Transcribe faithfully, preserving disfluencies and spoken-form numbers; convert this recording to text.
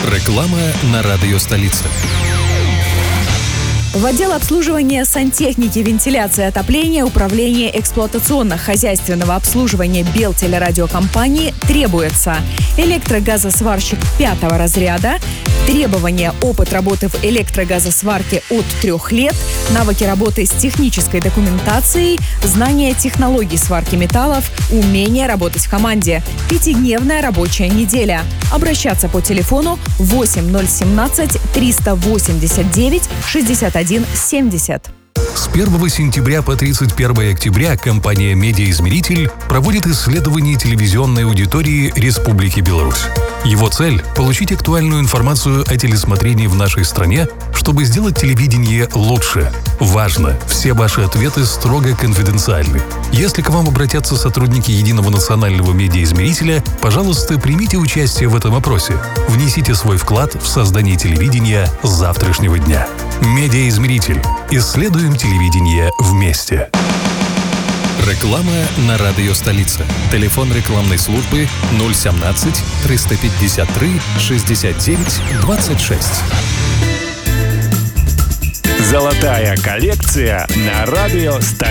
Реклама на радио «Столица». В отдел обслуживания сантехники, вентиляции, отопления, управления эксплуатационно-хозяйственного обслуживания Белтелерадиокомпании требуется электрогазосварщик пятого разряда, требования: опыт работы в электрогазосварке от трех лет, навыки работы с технической документацией, знание технологий сварки металлов, умение работать в команде, пятидневная рабочая неделя. Обращаться по телефону восемь ноль семнадцать триста восемьдесят девять шестьдесят один семьдесят. С первого сентября по тридцать первое октября компания «Медиаизмеритель» проводит исследование телевизионной аудитории Республики Беларусь. Его цель – получить актуальную информацию о телесмотрении в нашей стране, чтобы сделать телевидение лучше. Важно! Все ваши ответы строго конфиденциальны. Если к вам обратятся сотрудники Единого национального медиаизмерителя, пожалуйста, примите участие в этом опросе. Внесите свой вклад в создание телевидения завтрашнего дня. Медиаизмеритель. Исследуем телевидение вместе. Реклама на радио «Столица». Телефон рекламной службы ноль семнадцать триста пятьдесят три шестьдесят девять двадцать шесть. Золотая коллекция на радио «Столица».